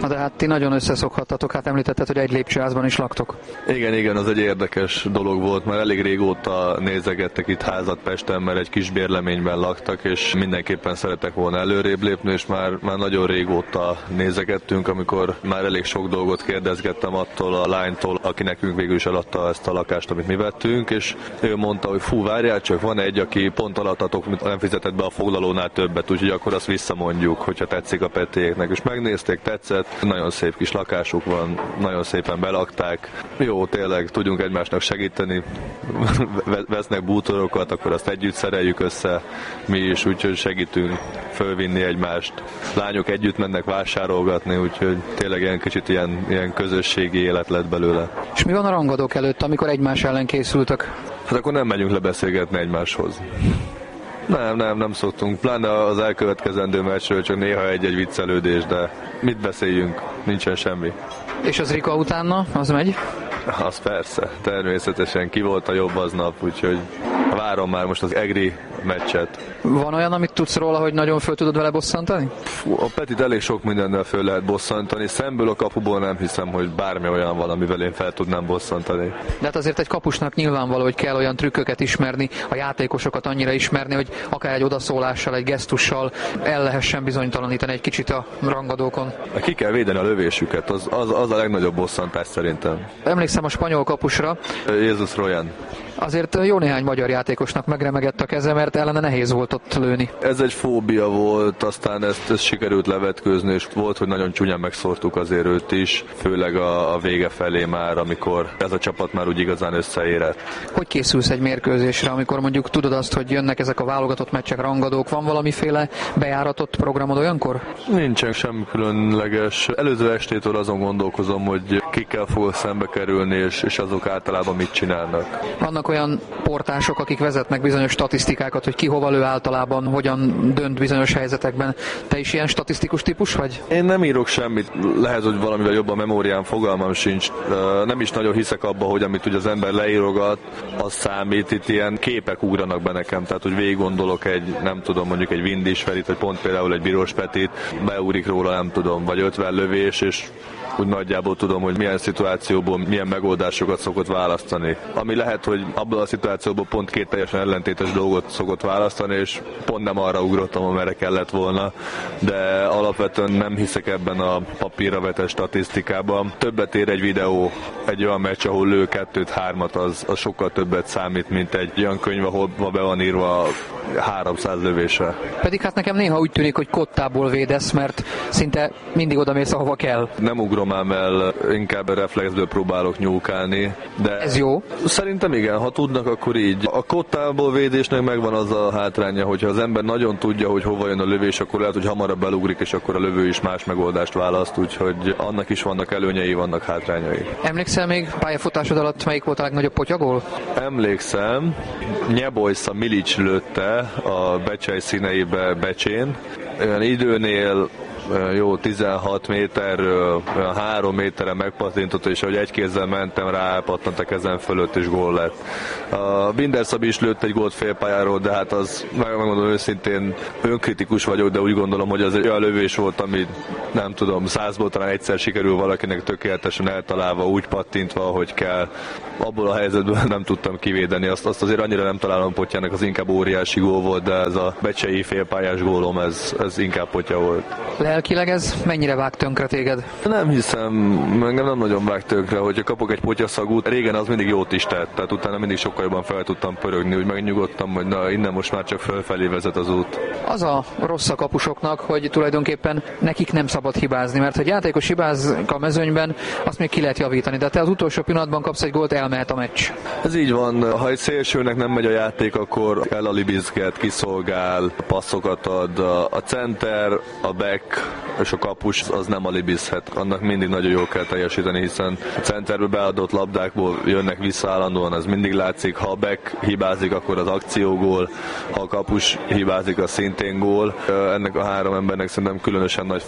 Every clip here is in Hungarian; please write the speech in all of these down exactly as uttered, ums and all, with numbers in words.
Na de hát ti nagyon összeszokhattatok, hát említetted, hogy egy lépcsőházban is laktok. Igen, igen, az egy érdekes dolog volt, mert elég régóta nézegettek itt házat Pesten, mert egy kis bérleményben laktak, és mindenképpen szeretek volna előrébb lépni, és már, már nagyon régóta nézegettünk, amikor már elég sok dolgot kérdezgettem attól a lánytól, aki nekünk végül is eladta ezt a lakást, amit mi vettünk, és ő mondta, hogy fú, várjál csak, van egy, aki pont alattatok, mint nem fizetett be a foglalónál többet, úgyhogy akkor azt visszamondjuk, hogyha tetszik a Petiéknek. És megnézték, tetszett, nagyon szép kis lakásuk van, nagyon szépen belakták. Jó, tényleg tudjunk egymásnak segíteni, vesznek bútorokat, akkor azt együtt szereljük össze mi is, úgyhogy segítünk fölvinni egymást. Lányok együtt mennek vásárolgatni, úgyhogy tényleg ilyen kicsit ilyen, ilyen közösségi élet lett belőle. És mi van a rangadók előtt, amikor egymás ellen készültek? Hát akkor nem megyünk lebeszélgetni egymáshoz. Nem, nem, nem szoktunk. Pláne az elkövetkezendő meccsről csak néha egy-egy viccelődés, de mit beszéljünk? Nincsen semmi. És az Rika utána? Az megy? Az persze, természetesen ki volt a jobb aznap, úgyhogy várom már most az egri meccset. Van olyan, amit tudsz róla, hogy nagyon föl tudod vele bosszantani? Fú, a Petit elég sok mindennel föl lehet bosszantani, szemből a kapuból nem hiszem, hogy bármi olyan van, amivel én fel tudnám bosszantani. De hát azért egy kapusnak nyilvánvaló, hogy kell olyan trükköket ismerni, a játékosokat annyira ismerni, hogy akár egy odaszólással, egy gesztussal el lehessen bizonytalanítani egy kicsit a rangadókon. Ki kell védeni a lövésüket, az, az, az a legnagyobb bosszantás szerintem. Emlékszem a spanyol kapusra. Jézus Royan. Azért jó néhány magyar játékosnak megremegett a keze, mert ellene nehéz volt ott lőni. Ez egy fóbia volt, aztán ezt, ezt sikerült levetkőzni, és volt, hogy nagyon csúnyán megszórtuk azért őt is, főleg a, a vége felé már, amikor ez a csapat már úgy igazán összeérett. Hogy készülsz egy mérkőzésre, amikor mondjuk tudod azt, hogy jönnek ezek a válogatott meccsek, rangadók, van valamiféle bejáratott programod olyankor? Nincsen semmi különleges. Előző estétől azon gondolkozom, hogy kikkel fogok szembe kerülni, és, és azok általában mit csinálnak. Vannak olyan portások, akik vezetnek bizonyos statisztikákat, hogy ki hova lő általában, hogyan dönt bizonyos helyzetekben. Te is ilyen statisztikus típus vagy? Én nem írok semmit, lehet, hogy valamivel jobb a memóriám, fogalmam sincs. Nem is nagyon hiszek abba, hogy amit ugye az ember leírogat, az számít. Itt ilyen képek ugranak be nekem, tehát hogy végig gondolok egy, nem tudom, mondjuk egy Vindis Ferit, vagy pont például egy Biros Petit, beugrik róla, nem tudom, vagy ötven lövés, és úgy nagyjából tudom, hogy milyen szituációból milyen megoldásokat szokott választani. Ami lehet, hogy abban a szituációból pont két teljesen ellentétes dolgot szokott választani, és pont nem arra ugrottam, amerre kellett volna, de alapvetően nem hiszek ebben a papírra vetett statisztikában. Többet ér egy videó, egy olyan meccs, ahol lő kettőt, hármat, az, az sokkal többet számít, mint egy olyan könyv, ahol be van írva háromszáz lövésre. Pedig hát nekem néha úgy tűnik, hogy kottából védesz, mert szinte mindig odamész, ahova kell. Nem ugrom ám el, inkább a reflexből próbálok nyúlkálni. De ez jó? Szerintem igen, ha tudnak, akkor így. A kottából védésnek megvan az a hátránya, hogyha az ember nagyon tudja, hogy hova jön a lövés, akkor lehet, hogy hamarabb belugrik, és akkor a lövő is más megoldást választ, úgyhogy annak is vannak előnyei, vannak hátrányai. Emlékszel még pályafutásod alatt melyik volt a legnagyobb potyagól? Emlékszem, Nyebojsza Milic lőtte a Becsej színeibe Becsén. Olyan időnél jó tizenhat méterről, olyan három méterre megpattintott, és ahogy egy kézzel mentem rá, elpattant a kezem fölött, és gól lett. A Binder Szabi is lőtt egy gólt félpályáról, de hát az, megmondom őszintén, önkritikus vagyok, de úgy gondolom, hogy az egy olyan lövés volt, ami nem tudom, százból talán egyszer sikerül valakinek tökéletesen eltalálva, úgy pattintva, ahogy kell. Abból a helyzetből nem tudtam kivédeni, azt, azt azért annyira nem találom potyának, az inkább óriási gól volt, de ez a becseji félpályás gólom, ez, ez inkább potya volt. Lelkileg ez mennyire vág tönkre téged? Nem hiszem, engem nem nagyon vág tönkre, hogyha kapok egy potyaszagút. Régen az mindig jót is tett, tehát utána mindig sokkal jobban fel tudtam pörögni, úgy megnyugodtam, hogy na, innen most már csak fölfelé vezet az út. Az a rossz a kapusoknak, hogy tulajdonképpen nekik nem szabad hibázni, mert ha egy játékos hibázik a mezőnyben, azt még ki lehet javítani, de te az utolsó pillanatban kapsz egy gólt, elmehet a meccs. Ez így van, ha egy szélsőnek nem megy a játék, akkor elalibizget, kiszolgál, passzokat ad, a center, a back és a kapus az nem alibizhet. Annak mindig nagyon jól kell teljesíteni, hiszen a centerből beadott labdákból jönnek vissza állandóan, az mindig látszik. Ha a back hibázik, akkor az akciógól, ha a kapus hibázik, az szintén gól. Ennek a három embernek szerintem különösen nagy felelősség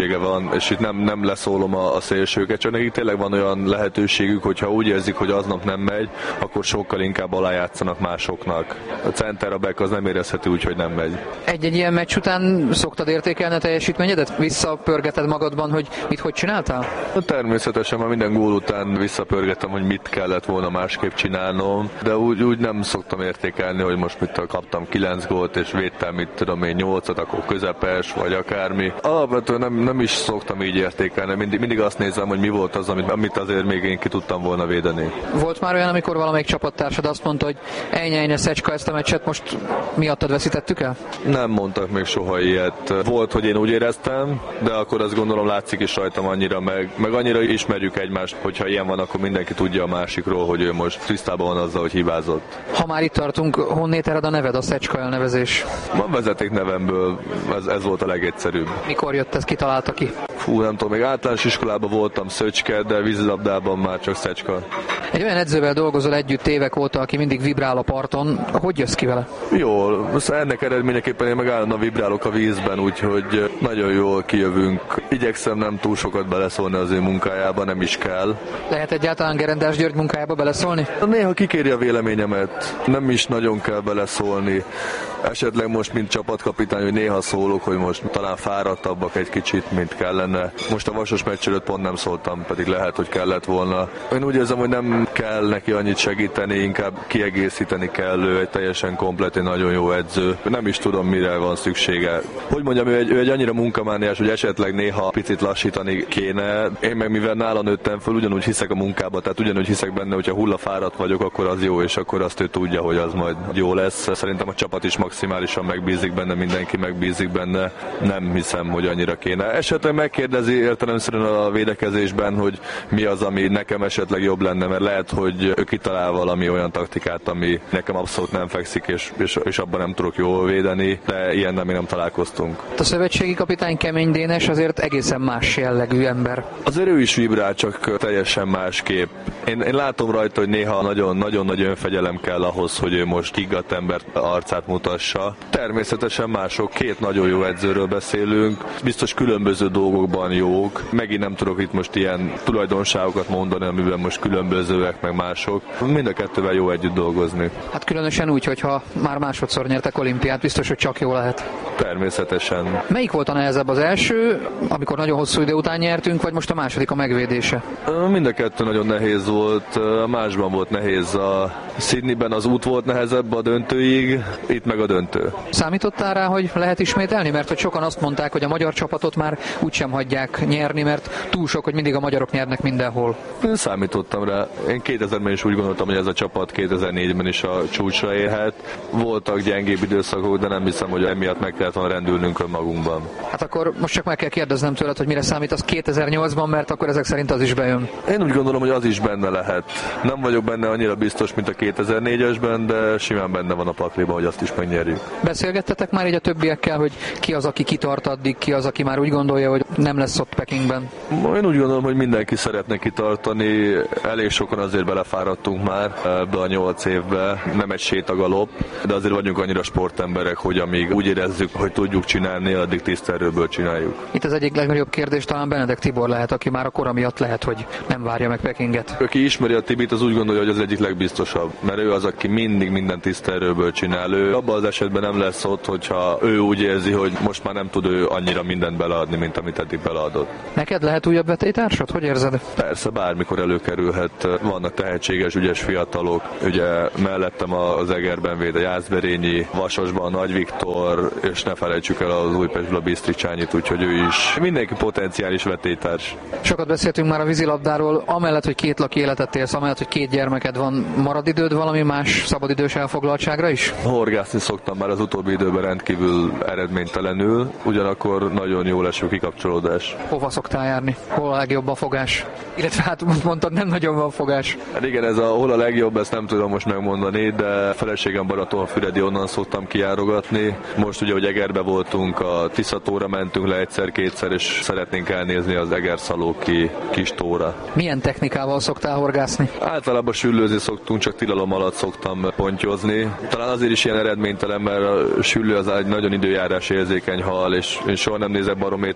lehetősége van, és itt nem, nem leszólom a, a szélsőket, csak nekik tényleg van olyan lehetőségük, hogyha úgy érzik, hogy aznap nem megy, akkor sokkal inkább alájátszanak másoknak. A center, a back az nem érezheti úgy, hogy nem megy. Egy-egy ilyen meccs után szoktad értékelni a teljesítményedet? Visszapörgeted magadban, hogy mit hogy csináltál? Természetesen már minden gól után visszapörgetem, hogy mit kellett volna másképp csinálnom, de úgy, úgy nem szoktam értékelni, hogy most mit kaptam kilenc gólt, és védtem, mit tudom én, nyolcat, akkor közepes, vagy akármi. Alapvetően nem, nem is szoktam így értékelni, mindig, mindig azt nézem, hogy mi volt az, amit, amit azért még én ki tudtam volna védeni. Volt már olyan, amikor valamelyik csapattársad azt mondta, hogy ennyi, ennyi, Szecska, ezt a meccset most miattad veszítettük el? Nem mondtak még soha ilyet. Volt, hogy én úgy éreztem, de akkor azt gondolom látszik is rajtam annyira, meg, meg annyira ismerjük egymást, hogyha ilyen van, akkor mindenki tudja a másikról, hogy ő most tisztában van azzal, hogy hibázott. Ha már itt tartunk, honnét ered a neved, a Szecska elnevezés? Van vezeték nevemből, ez, ez volt a legegyszerűbb. Mikor jött ez, ki találta ki? Fú, nem tudom, még általános iskolában voltam Szöcske, de vízilabdában már csak Szecska. Egy olyan edzővel dolgozol együtt évek óta, aki mindig vibrál a parton. Hogy jössz ki vele? Jól, ennek eredményeképpen én meg állandóan vibrálok a vízben, úgyhogy nagyon jól kijövünk. Igyekszem nem túl sokat beleszólni az ő munkájába, nem is kell. Lehet egyáltalán Gerendás György munkájába beleszólni? Néha kikéri a véleményemet, nem is nagyon kell beleszólni. Esetleg most, mint csapatkapitány, hogy néha szólok, hogy most talán fáradtabbak egy kicsit, mint kellene. Most a Vasos meccs előtt pont nem szóltam, pedig lehet, hogy kellett volna. Én úgy érzem, hogy nem kell neki annyit segíteni, inkább kiegészíteni kell, ő egy teljesen komplet, egy nagyon jó edző. Nem is tudom, mire van szüksége. Hogy mondjam, ő egy, ő egy annyira munkamániás, hogy esetleg néha picit lassítani kéne. Én meg mivel nála nőttem föl, ugyanúgy hiszek a munkába, tehát ugyanúgy hiszek benne, hogyha hullafáradt vagyok, akkor az jó, és akkor azt ő tudja, hogy az majd jó lesz. Szerintem a csapat is maximálisan megbízik benne, mindenki megbízik benne. Nem hiszem, hogy annyira kéne. Esetleg megkérdezi értelemszerűen a védekezésben, hogy mi az, ami nekem esetleg jobb lenne, mert lehet, hogy ő kitalál valami olyan taktikát, ami nekem abszolút nem fekszik, és, és, és abban nem tudok jól védeni, de ilyen nem, mi nem találkoztunk. A szövetségi kapitány Kemény Dénes azért egészen más jellegű ember. Azért ő is vibrál, csak teljesen másképp. Én, én látom rajta, hogy néha nagyon-nagyon nagy önfegyelem kell ahhoz, hogy ő most higgadt ember arcát mutassa. Természetesen mások, két nagyon jó edzőről beszélünk, biztos különböző dolgokban jók. Megint nem tudok itt most ilyen tulajdonságokat mondani, amiben most különbözőek, meg mások. Mind a kettővel jó együtt dolgozni. Hát különösen úgy, hogyha már másodszor nyertek olimpiát, biztos, hogy csak jó lehet. Természetesen. Melyik volt a nehezebb, az első, amikor nagyon hosszú idő után nyertünk, vagy most a második, a megvédése? Mind a kettő nagyon nehéz volt. A másban volt nehéz. A Sydneyben az út volt nehezebb a döntőig, itt meg a döntő. Számítottál rá, hogy lehet ismételni? Mert hogy sokan azt mondták, hogy a magyar csapatot már úgysem hagyják nyerni, mert túl sok, hogy mindig a magyarok nyernek mindenhol. Én számítottam rá. Én kétezerben is úgy gondoltam, hogy ez a csapat kétezer-négyben is a csúcsra érhet. Voltak gyengébb időszakok, de nem hiszem, hogy emiatt meg kellett volna rendülnünk önmagunkban. Hát akkor most csak meg kell kérdeznem tőled, hogy mire számít az kétezer-nyolcban, mert akkor ezek szerint az is bejön. Én úgy gondolom, hogy az is benne lehet. Nem vagyok benne annyira biztos, mint a kétezer-négyesben, de simán benne van a pakliban, hogy azt is megnyerjük. Beszélgettetek már így a többiekkel, hogy ki az, aki kitart addig, ki az, aki már úgy gondolja, hogy nem lesz ott Pekingben? Én úgy gondolom, hogy mindenki szeretne kitartani. Elég sokan azért belefáradtunk már ebbe a nyolc évbe. Nem egy sétagalop, de azért vagyunk annyira sportemberek, hogy amíg úgy érezzük, hogy tudjuk csinálni, addig tisztelőből csináljuk. Itt az egyik legnagyobb kérdés talán Benedek Tibor lehet, aki már a kora miatt lehet, hogy nem várja meg Pekinget. Aki ismeri a Tibit, az úgy gondolja, hogy az egyik legbiztosabb, mert ő az, aki mindig minden tisztelőből csinál. Ő abban az esetben nem lesz ott, hogyha ő úgy érzi, hogy most már nem tud ő annyira mindent beleadni, mint amit eddig beleadott. Neked lehet újabb vetélytársad? Hogy érzed? Persze, bármikor előkerülhet. Vannak tehetséges, ügyes fiatalok. Ugye mellettem az Egerben véd a Jászberényi, Vasasban Nagy Viktor, és ne felejtsük el az Újpestből a Bisztricsányit, úgyhogy ő is mindenki potenciális vetélytárs. Sokat beszéltünk már a vízilabdáról, amellett, hogy két laki életet élsz, amellett, hogy két gyermeked van, marad időd valami más szabadidős elfoglaltságra is? Horgászni szoktam már az utóbbi időben rendkívül eredménytelenül, ugyanakkor nagyon jó leső kikapcsolódás. Hova szoktál járni? Hol a legjobb a fogás? Illetve hát mondtad, nem nagyon van fogás. Hát igen, ez a hol a legjobb, ezt nem tudom most megmondani, de feleségem Balatonfüredi, onnan szoktam kijárogatni. Most ugye, hogy Egerbe voltunk, a Tiszatóra mentünk le egyszer-kétszer, és szeretnénk elnézni az Egerszalóki kis tóra. Milyen technikával szoktál horgászni? Általában süllőzni szoktunk, csak tilalom alatt szoktam pontyozni. Talán azért is ilyen eredménytelen, mert a süllő az egy nagyon időjárás érzékeny hal, és én soha nem nézek barométert, akkor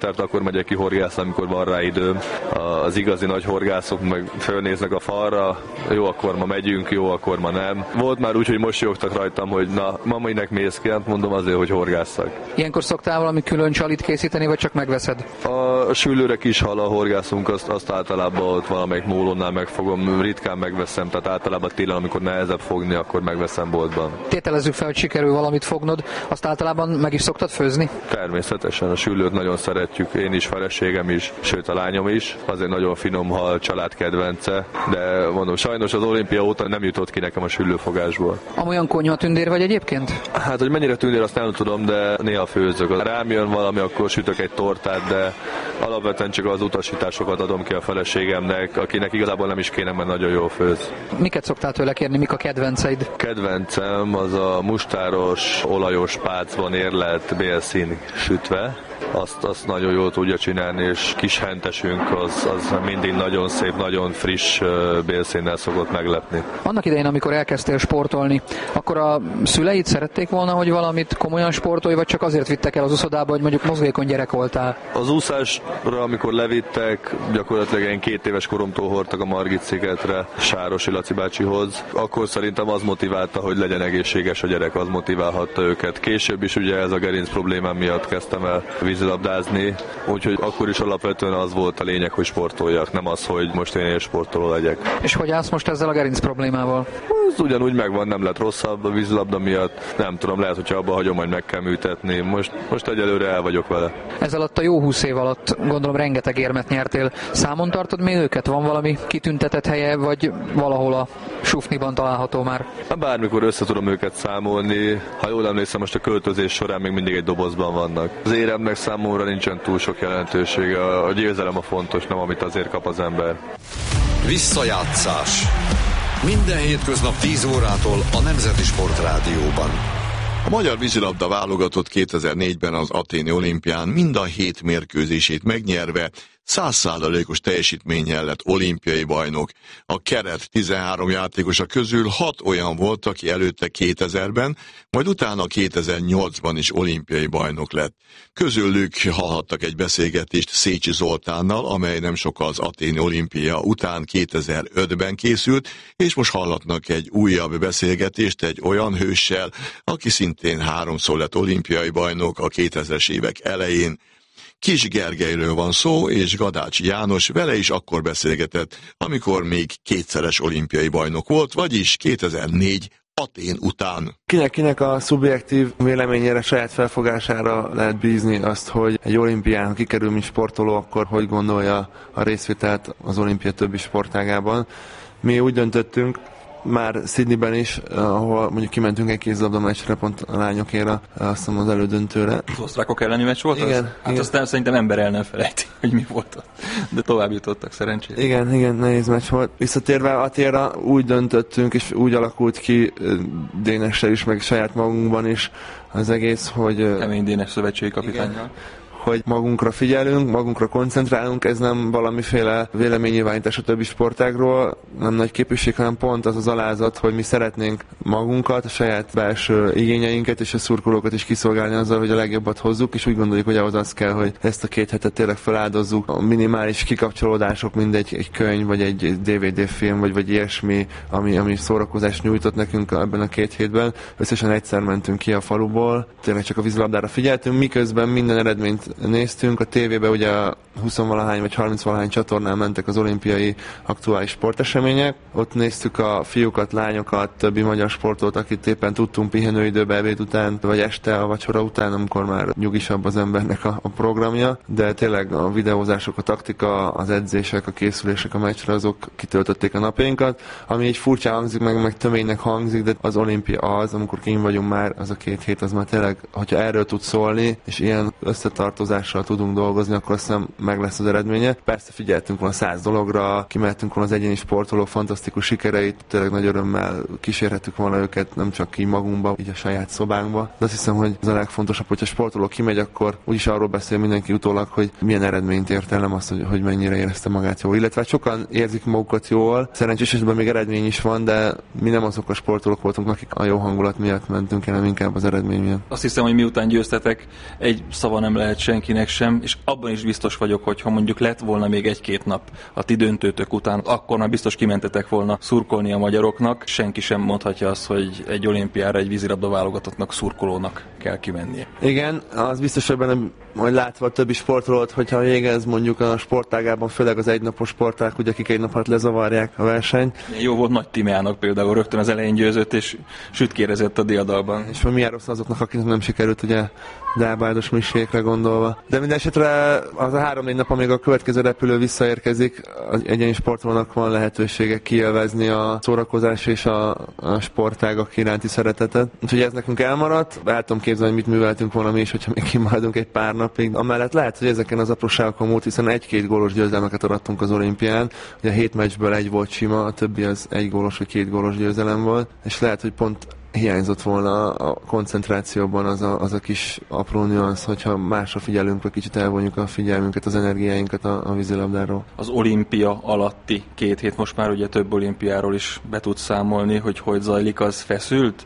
megyek ki horgászni, amikor van rá időm. Az igazi nagy horgászok meg fölnéznek a falra, jó, akkor ma megyünk, jó, akkor ma nem. Volt már úgy, hogy mosolyogtak rajtam, hogy na, ma minek mész ki, hát mondom azért, hogy horgásszak. Ilyenkor szoktál valami külön csalit készíteni, vagy csak megveszed? A sülőre kis hal a horgászunk, azt, azt általában ott valamelyik mólónál megfogom, ritkán megveszem, tehát általában télen, amikor nehezebb fogni, akkor megveszem boltban. Tételezzük fel, hogy sikerül valamit fognod, azt általában meg is szoktad főzni? Természetesen, a sülőt nagyon szeretjük, én is, feleségem is, sőt a lányom is. Azért nagyon finom hal, család kedvence, de mondom, sajnos az olimpia óta nem jutott ki nekem a sülőfogásból. Amolyan konyha tündér vagy egyébként? Hát, hogy mennyire tündér, azt nem tudom, de néha főzök. Rám jön valami, akkor sütök egy tortát, de alapvetően csak az utasításokat adom ki a feleségemnek, akinek igazából nem is kéne, mert nagyon jól főz. Miket szoktál tőle kérni, mik a kedvenceid? Kedvencem az a mustáros, olajos pácban érlelt bélszín sütve. Azt, azt nagyon jól tudja csinálni, és kis hentesünk az, az mindig nagyon szép, nagyon friss bélszínnel szokott meglepni. Annak idején, amikor elkezdtél sportolni, akkor a szüleid szerették volna, hogy valamit komolyan sportolj, vagy csak azért vittek el az úszodába, hogy mondjuk mozgékony gyerek voltál? Az úszásra, amikor levittek, gyakorlatilag én két éves koromtól hordtak a Margit-szigetre, Sárosi Laci bácsihoz. Akkor szerintem az motiválta, hogy legyen egészséges a gyerek, az motiválhatta őket. Később is ugye ez a gerinc problémám miatt kezdtem el vízilabdázni, úgyhogy akkor is alapvetően az volt a lényeg, hogy sportoljak, nem az, hogy most én sportoló legyek. És hogy állsz most ezzel a gerinc problémával? Ez ugyanúgy megvan, nem lett rosszabb a vízilabda miatt, nem tudom, lehet, hogyha abba hagyom, majd meg kell műtetni. Most, most egyelőre el vagyok vele. Ez alatt a jó húsz év alatt gondolom rengeteg érmet nyertél. Számon tartod még őket? Van valami kitüntetett helye, vagy valahol a sufniban található már? Bármikor össze tudom őket számolni. Ha jól emlékszem, most a költözés során még mindig egy dobozban vannak. Az éremnek számomra nincsen túl sok jelentősége. A győzelem a fontos, nem amit azért kap az ember. Visszajátszás. Minden hétköznap tíz órától a Nemzeti Sportrádióban. A magyar vízilabda válogatott kétezer-négyben az athéni olimpián mind a hét mérkőzését megnyerve száz százalékos teljesítménnyel lett olimpiai bajnok. A keret tizenhárom játékosa közül hat olyan volt, aki előtte kétezerben, majd utána kétezer-nyolcban is olimpiai bajnok lett. Közülük hallhattak egy beszélgetést Szécsi Zoltánnal, amely nem sokkal az athéni olimpia után kétezer-ötben készült, és most hallhatnak egy újabb beszélgetést egy olyan hőssel, aki szintén háromszor lett olimpiai bajnok a kétezres évek elején. Kis Gergelyről van szó, és Gadács János vele is akkor beszélgetett, amikor még kétszeres olimpiai bajnok volt, vagyis kétezer-négy Athén után. Kinek-kinek a szubjektív véleményére, saját felfogására lehet bízni azt, hogy egy olimpián, ha kikerül, mint sportoló, akkor hogy gondolja a részvételt az olimpia többi sportágában. Mi úgy döntöttünk, már Sydneyben is, ahol mondjuk kimentünk egy kézilabda meccsre, pont a lányokért, azt hiszem az elődöntőre. Az osztrákok elleni meccs volt az? Igen. Hát igen. Aztán szerintem ember el nem felejti, hogy mi volt, de tovább jutottak szerencsére. Igen, igen, nehéz meccs volt. Visszatérve Athénra úgy döntöttünk, és úgy alakult ki Dénessel is, meg saját magunkban is az egész, hogy... Kemény Dénes szövetségi kapitánnyal. Hogy magunkra figyelünk, magunkra koncentrálunk, ez nem valamiféle véleménynyilvánítás a többi sportágról, nem nagy képűség, hanem pont az az alázat, hogy mi szeretnénk magunkat, a saját belső igényeinket és a szurkolókat is kiszolgálni azzal, hogy a legjobbat hozzuk, és úgy gondoljuk, hogy ahhoz az kell, hogy ezt a két hetet tényleg feláldozzuk. A minimális kikapcsolódások, mindegy egy könyv, vagy egy dé vé dé film, vagy, vagy ilyesmi, ami, ami szórakozást nyújtott nekünk ebben a két hétben. Összesen egyszer mentünk ki a faluból, tényleg csak a vízilabdára figyeltünk, miközben minden eredményt néztünk. A tévében ugye a húsz-valahány vagy harminc-valahány csatornán mentek az olimpiai aktuális sportesemények. Ott néztük a fiúkat, lányokat, többi magyar sportot, akit éppen tudtunk pihenőidőbe, ebéd után, vagy este a vacsora után, amikor már nyugisabb az embernek a, a programja. De tényleg a videózások, a taktika, az edzések, a készülések a meccsre, azok kitöltötték a napjainkat. Ami egy furcsa hangzik, meg, meg töménynek hangzik, de az olimpia az, amikor kint vagyunk már, az a két hét, az már tényleg, hogyha erről tud szólni, és ilyen összetartozással tudunk dolgozni, akkor azt hiszem meg lesz az eredménye. Persze figyeltünk volna száz dologra, kimehetünk volna az egyéni sportolók fantasztikus sikereit, tényleg nagy örömmel kísérhetük volna őket, nem csak ki magunkba, így a saját szobánkba. De azt hiszem, hogy ez a legfontosabb, hogyha a sportoló kimegy, akkor úgyis arról beszél mindenki utólag, hogy milyen eredményt ért el, nem azt, hogy, hogy mennyire érezte magát jól. Illetve sokan érzik magukat jól, szerencsés esetben még eredmény is van, de mi nem azok a sportolók voltunk, akik a jó hangulat miatt mentünk, hanem inkább az eredmény miatt. Azt hiszem, hogy miután győztetek, egy szava nem lehet se senkinek sem, és abban is biztos vagyok, hogy ha mondjuk lett volna még egy-két nap a ti döntőtök után, akkor már biztos kimentetek volna szurkolni a magyaroknak. Senki sem mondhatja azt, hogy egy olimpiára egy vízilabda válogatottnak szurkolónak kell kimennie. Igen, az biztos, hogy benne, hogy látva a többi sportról, hogyha végez mondjuk a sportágában, főleg az egynapos sporták, ugye akik egy nap alatt lezavarják a versenyt. Jó volt Nagy Timeának például, rögtön az elején győzött, és sütkérezett a diadalban. És milyen rossz azoknak, akiknek nem sikerült, ugye Dábádos misékre gondolva. De minden esetre az a három-négy nap, amíg a következő repülő visszaérkezik, az egyéni sportolónak van lehetősége kiélvezni a szórakozás és a, a sportágak iránti szeretetet. Úgyhogy ez nekünk elmaradt. El tudom képzelni, hogy mit műveltünk volna mi is, hogyha még kimaradunk egy pár napig. Amellett lehet, hogy ezeken az apróságokon múlt, hiszen egy-két gólos győzelmeket arattunk az olimpián. Ugye a hét meccsből egy volt sima, a többi az egy gólos vagy két gólos győzelem volt. És lehet, hogy pont hiányzott volna a koncentrációban az a, az a kis apró nüansz, hogyha másra figyelünk, vagy kicsit elvonjuk a figyelmünket, az energiáinkat a, a vízilabdáról. Az olimpia alatti két hét, most már ugye több olimpiáról is be tudsz számolni, hogy hogy zajlik, az feszült?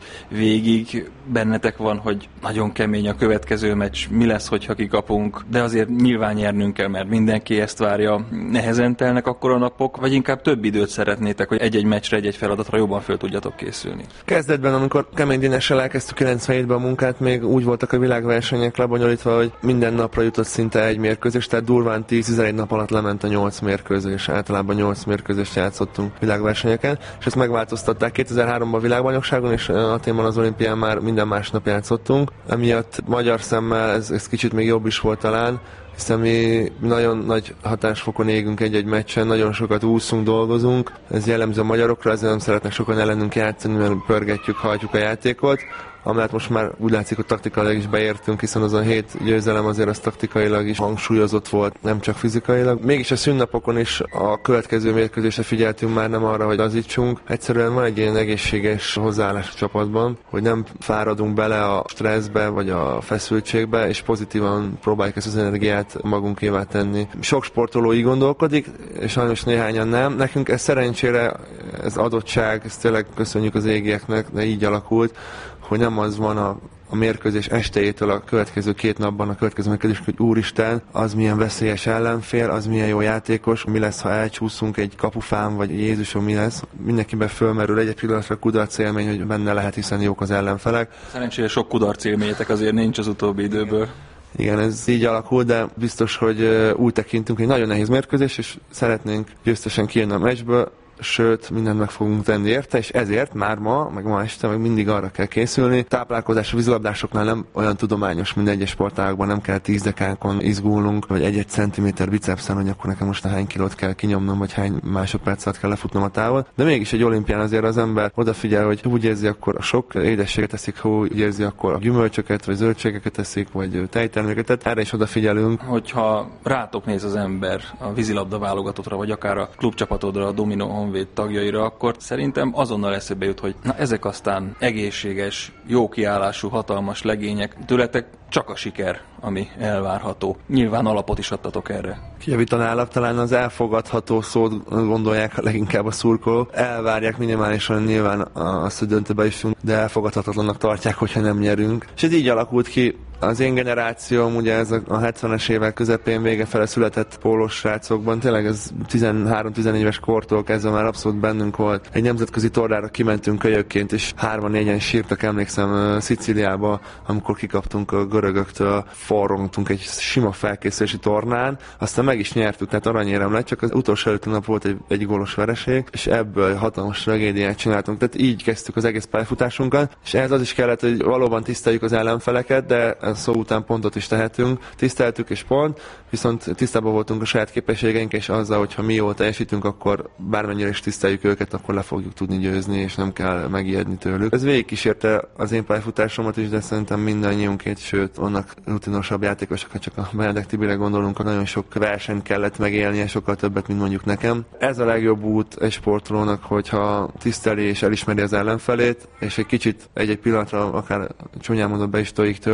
Végig bennetek van, hogy nagyon kemény a következő meccs, mi lesz, hogyha kikapunk, de azért nyilván nyernünk kell, mert mindenki ezt várja. Nehezen telnek akkor a napok, vagy inkább több időt szeretnétek, hogy egy-egy meccsre, egy-egy feladatra jobban föl tudjatok készülni? Kezdetben, amikor Kemény Dénessel elkezdtük kilencvenhétben a munkát, még úgy voltak a világversenyek lebonyolítva, hogy minden napra jutott szinte egy mérkőzés, tehát durván tíz-tizenegy nap alatt lement a nyolc mérkőzés, általában nyolc mérkőzést játszottunk világversenyeken, és ezt megváltoztatták kétezer-háromban a világbajnokságon, és Athénban az olimpián már minden másnap játszottunk. Emiatt magyar szemmel ez, ez kicsit még jobb is volt talán, hiszen mi nagyon nagy hatásfokon égünk egy-egy meccsen, nagyon sokat úszunk, dolgozunk. Ez jellemző a magyarokra, ezért nem szeretnek sokan ellenünk játszani, mert pörgetjük, hajtjuk a játékot. Amellett most már úgy látszik, hogy taktikailag is beértünk, hiszen az a hét győzelem azért az taktikailag is hangsúlyozott volt, nem csak fizikailag. Mégis a szünnapokon is a következő mérkőzésre figyeltünk már, nem arra, hogy lazítsunk. Egyszerűen van egy ilyen egészséges hozzáállás a csapatban, hogy nem fáradunk bele a stresszbe vagy a feszültségbe, és pozitívan próbáljuk ezt az energiát magunkévá tenni. Sok sportoló így gondolkodik, és sajnos néhányan nem. Nekünk ez szerencsére, ez adottság, ezt tényleg köszönjük az égieknek, de így alakult, hogy nem az van a, a mérkőzés estejétől a következő két napban, a következő mérkőzés, hogy úristen, az milyen veszélyes ellenfél, az milyen jó játékos, mi lesz, ha elcsúszunk egy kapufán, vagy Jézusom, mi lesz. Mindenkiben fölmerül egy pillanatra kudarc élmény, hogy benne lehet, hiszen jók az ellenfelek. Szerencsére sok kudarc élményetek azért nincs az utóbbi időből. Igen, ez így alakul, de biztos, hogy úgy tekintünk, hogy nagyon nehéz mérkőzés, és szeretnénk győztesen kijönni a meccsből, sőt, mindent meg fogunk tenni érte, és ezért már ma, meg ma este, meg mindig arra kell készülni. Táplálkozás a vízilabdásoknál nem olyan tudományos, mint egyes sportágokban, nem kell tíz dekánkon izgulnunk, vagy egy-egy centiméter bicepszen, hogy akkor nekem most hány kilót kell kinyomnom, vagy hány másodperc alatt kell lefutnom a távot. De mégis egy olimpián azért az ember odafigyel, hogy úgy érzi, akkor a sok édességet teszik, ha úgy érzi, akkor a gyümölcsöket, vagy zöldségeket teszik, vagy tejterméket, tehát erre is odafigyelünk. Hogyha rátok néz az ember a vízilabda válogatottra, vagy akár a klubcsapatodra, a Domino Honvéd tagjaira, akkor szerintem azonnal eszébe jut, hogy na ezek aztán egészséges, jó kiállású, hatalmas legények, tőletek csak a siker, ami elvárható. Nyilván alapot is adtatok erre. Kijavítanálak, talán az elfogadható szót gondolják leginkább a szurkolók. Elvárják minimálisan nyilván azt, hogy döntőbe is junk, de elfogadhatatlannak tartják, hogyha nem nyerünk. És ez így alakult ki. Az én generációm, ugye ez a hetvenes évek közepén vége fele született pólós srácokban, tényleg ez tizenhárom-tizenégy éves kortól kezdve már abszolút bennünk volt. Egy nemzetközi tornára kimentünk kölyökként, és hárman-négyen sírtak, emlékszem, Szicíliába, amikor kikaptunk a görögöktől, forrongtunk egy sima felkészülési tornán, aztán meg is nyertük, tehát aranyérem lett, csak az utolsó előtti nap volt egy, egy gólos vereség, és ebből hatalmas tragédiát csináltunk. Tehát így kezdtük az egész pályafutásunkat, és ehhez az is kellett, hogy valóban tiszteljük az ellenfeleket, de szó után pontot is tehetünk. Tiszteltük és pont, viszont tisztában voltunk a saját képességeink, és azzal, hogyha mi jól teljesítünk, akkor bármennyire is tiszteljük őket, akkor le fogjuk tudni győzni, és nem kell megijedni tőlük. Ez végigkísérte az én pályafutásomat is, de szerintem mindannyiunkét, sőt, annak rutinosabb játékosokat, csak a Benedek Tibire gondolunk, hogy nagyon sok versenyt kellett megélnie, sokkal többet, mint mondjuk nekem. Ez a legjobb út egy sportolónak, hogyha tiszteli és elismeri az ellenfelét, és egy kicsit egy-egy pillanatra akár csúnyán mondva be is tojik tőle, de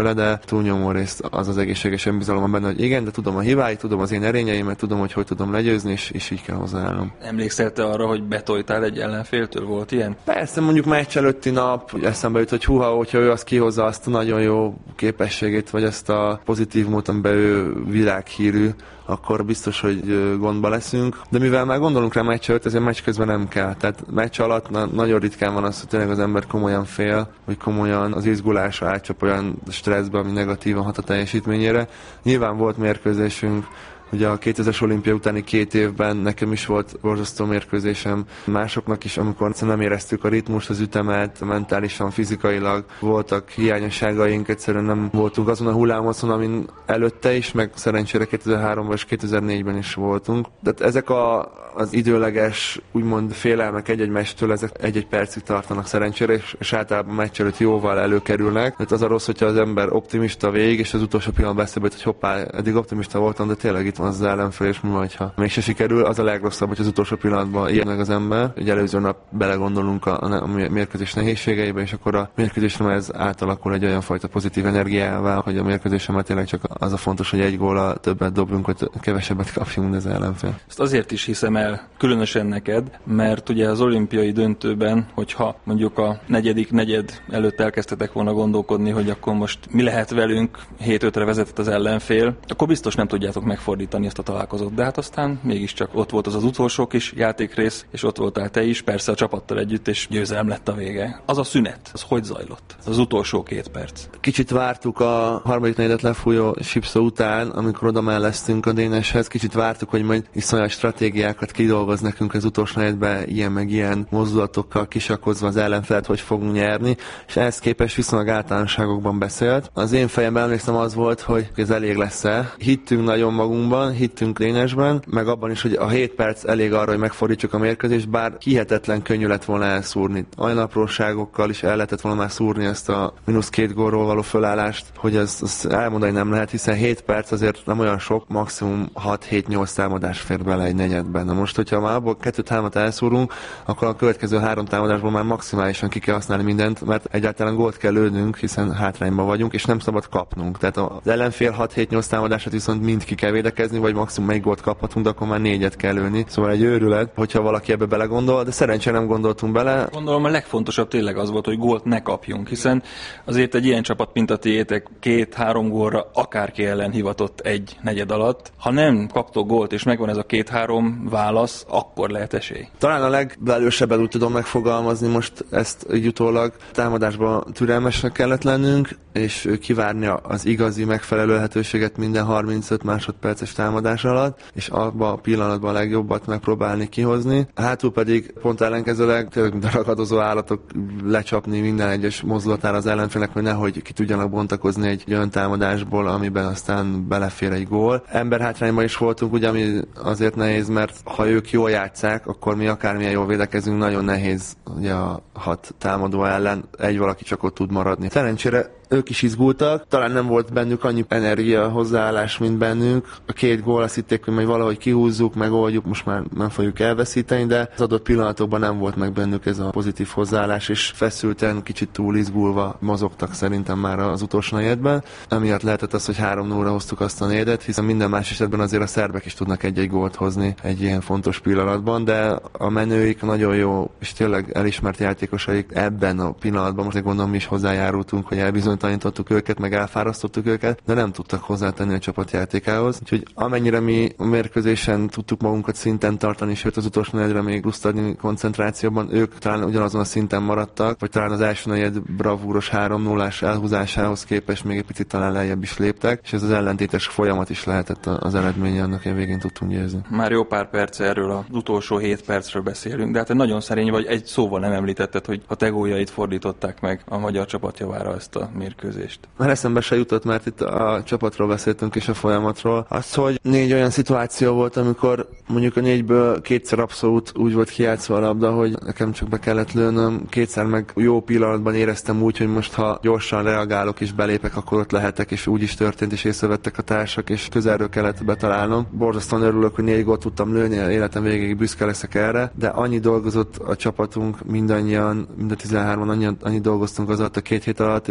túlnyomó részt az az egészséges önbizalom benne, hogy igen, de tudom a hibáit, tudom az én erényeimet, tudom, hogy hogy tudom legyőzni, és, és így kell hozzáállnom. Emlékszel te arra, hogy betoltál egy ellenféltől? Volt ilyen? Persze, mondjuk meccs előtti nap eszembe jut, hogy huha, hogyha ő azt kihozza azt a nagyon jó képességét, vagy azt a pozitív módon, amiben ő világhírű, akkor biztos, hogy gondba leszünk. De mivel már gondolunk rá meccs előtt, ezért meccs közben nem kell. Tehát meccs alatt na- nagyon ritkán van az, hogy tényleg az ember komolyan fél, vagy komolyan az izgulása átcsap olyan stresszbe, ami negatívan hat a teljesítményére. Nyilván volt mérkőzésünk, ugye a kétezres olimpia utáni két évben nekem is volt borzasztó mérkőzésem, másoknak is, amikor nem éreztük a ritmust, az ütemet, mentálisan, fizikailag voltak hiányosságaink, egyszerűen nem voltunk azon a hullámoszon, amin előtte is, meg szerencsére kétezer-háromban és kétezer-négyben is voltunk. De ezek a, az időleges, úgymond félelmek egy-egy meccstől, ezek egy-egy percig tartanak szerencsére, és, és általában meccs előtt jóval előkerülnek. Tehát az a rossz, hogyha az ember optimista végig, és az utolsó pillanatban eszébe, hogy hoppá, eddig optimista voltam, de tényleg itt van az ellenfél, és mi van, ha mégse sikerül, az a legrosszabb, hogy az utolsó pillanatban ilyen meg az ember. Egy előző nap belegondolunk a, a mérkőzés nehézségeibe, és akkor a mérkőzésre ez átalakul egy olyan fajta pozitív energiával, hogy a mérkőzésen tényleg csak az a fontos, hogy egy góllal többet dobjunk, vagy kevesebbet kapjunk, de az ellenfél. Ezt azért is hiszem el, különösen neked, mert ugye az olimpiai döntőben, hogyha mondjuk a negyedik negyed előtt elkezdtetek volna gondolkodni, hogy akkor most mi lehet velünk, hét ötre vezetett az ellenfél, akkor biztos nem tudjátok megfordítani ezt a találkozót. De hát aztán mégiscsak ott volt az az utolsó kis játékrész, és ott voltál te is, persze a csapattal együtt, és győzelem lett a vége. Az a szünet, az hogy zajlott? Az utolsó két perc. Kicsit vártuk a harmadik negyedet lefújó sipszó után, amikor oda melleztünk a Déneshez, kicsit vártuk, hogy majd iszonyat stratégiákat kidolgoz nekünk az utolsó negyedben, ilyen meg ilyen mozdulatokkal kisakozva az ellenfelet, hogy fogunk nyerni, és ehhez képest viszonylag általánosságokban beszélt. Az én fejemben emlékszem az volt, hogy ez elég lesz-e. Hittünk nagyon magunkban, hittünk Dénesben, meg abban is, hogy a hét perc elég arra, hogy megfordítsuk a mérkőzést, bár hihetetlen könnyű lett volna elszúrni. Olyan apróságokkal is el lehetett volna már szúrni ezt a mínusz két gólról való fölállást, hogy az, az elmondani nem lehet, hiszen hét perc azért nem olyan sok, maximum hat-hét-nyolc támadás fér bele egy negyedben. Na most, hogyha már abból kettő-hármat elszúrunk, akkor a következő három támadásból már maximálisan ki kell használni mindent, mert egyáltalán gólt kell lőnünk, hiszen hátrányban vagyunk, és nem szabad kapnunk. Tehát az ellenfél hat-hét-nyolc támadását viszont mind ki kell védekezni, vagy maximum egy gólt kaphatunk, de akkor már négyet kell lőni. Szóval egy őrület, hogyha valaki ebbe belegondol, de szerencsére nem gondoltunk bele. Gondolom a legfontosabb tényleg az volt, hogy gólt ne kapjunk, hiszen azért egy ilyen csapat, mint a tiétek, két-három gólra akárki ellen hivatott egy negyed alatt. Ha nem kaptok gólt, és megvan ez a két-három válasz, akkor lehet esély. Talán a legvelősebben úgy tudom megfogalmazni most ezt így utólag. Támadásban türelmesnek kellett lennünk, és kivárni az igazi megfelelő lehetőséget minden harmincöt másodperces támadás alatt, és abban a pillanatban a legjobbat megpróbálni kihozni. Hátul pedig pont ellenkezőleg tényleg ragadozó állatok lecsapni minden egyes mozdulatára az ellenfélnek, hogy nehogy ki tudjanak bontakozni egy olyan támadásból, amiben aztán belefér egy gól. Emberhátrányban is voltunk, ugye, ami azért nehéz, mert ha ők jól játsszák, akkor mi akármilyen jól védekezünk, nagyon nehéz ugye a hat támadó ellen egy valaki csak ott tud maradni. Szerencsére ők is izgultak, talán nem volt bennük annyi energia, hozzáállás, mint bennünk. A két gól azt hitték, hogy majd valahogy kihúzzuk, megoldjuk, most már nem fogjuk elveszíteni, de az adott pillanatokban nem volt meg bennük ez a pozitív hozzáállás, és feszülten, kicsit túl izgulva mozogtak szerintem már az utolsó negyedben. Emiatt lehetett az, hogy három nullra hoztuk azt a négyedet, hiszen minden más esetben azért a szerbek is tudnak egy-egy gólt hozni egy ilyen fontos pillanatban, de a menőik nagyon jó, és tényleg elismert játékosaik ebben a pillanatban, most gondolom mi is hozzájárultunk, hogy elbizonytalanítottuk őket, meg elfárasztottuk őket, de nem tudtak hozzátenni a csapatjátékához. Úgyhogy amennyire mi a mérkőzésen tudtuk magunkat szinten tartani, sőt az utolsó negyedre még lusztadni koncentrációban, ők talán ugyanazon a szinten maradtak, vagy talán az első negyed bravúros három nullás elhúzásához képest még egy picit talán lejjebb is léptek, és ez az ellentétes folyamat is lehetett az eredménye, annak hogy végén tudtunk győzni. Már jó pár perc erről az utolsó hét percről beszélünk, de hát nagyon szerény vagy, egy szóval nem említetted, hogy a te góljait fordították meg a magyar csapat javára ezt a mérkőzést. Már eszembe se jutott, mert itt a csapatról beszéltünk és a folyamatról. Az, hogy négy olyan szituáció volt, amikor mondjuk a négyből kétszer abszolút úgy volt kijátszva a labda, hogy nekem csak be kellett lőnöm, kétszer meg jó pillanatban éreztem úgy, hogy most ha gyorsan reagálok és belépek, akkor ott lehetek, és úgy is történt, és észrevettek a társak, és közelről kellett betalálnom. Borzasztóan örülök, hogy négy gólt tudtam lőni, életem végéig büszke leszek erre, de annyi dolgozott a csapatunk, mindannyian, mind a tizenhárman annyi, annyi dolgoztunk az alatt a két hét alatt, őszintén